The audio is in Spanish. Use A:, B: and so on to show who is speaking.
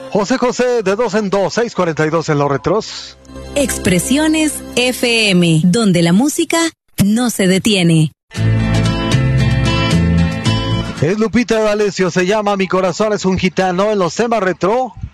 A: José José, de 2 en 2, 6:42 en los retros.
B: Expresiones FM, donde la música no se detiene.
A: Es Lupita D'Alessio, se llama Mi corazón es un gitano en los temas retro.